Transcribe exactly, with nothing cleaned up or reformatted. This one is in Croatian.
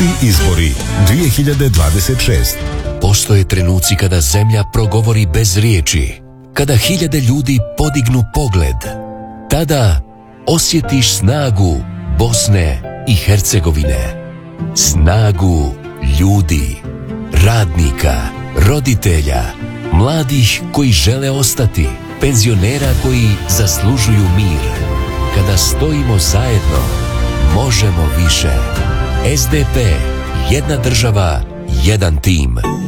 Ti izbori dvije hiljade dvadeset šeste. Postoje trenuci kada zemlja progovori bez riječi, kada hiljade ljudi podignu pogled. Tada osjetiš snagu Bosne i Hercegovine. Snagu ljudi, radnika, roditelja, mladih koji žele ostati, penzionera koji zaslužuju mir. Kada stojimo zajedno, možemo više. S D P, jedna država, jedan tim.